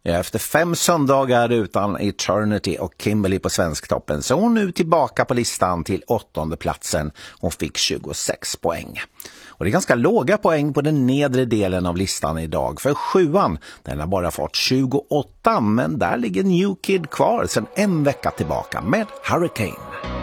Efter 5 söndagar utan Eternity och Kimberly på Svensktoppen så är hon nu tillbaka på listan till 8:e platsen. Hon fick 26 poäng. Och det är ganska låga poäng på den nedre delen av listan idag. För 7:an, den har bara fått 28, men där ligger New Kid kvar sedan en vecka tillbaka med Hurricane.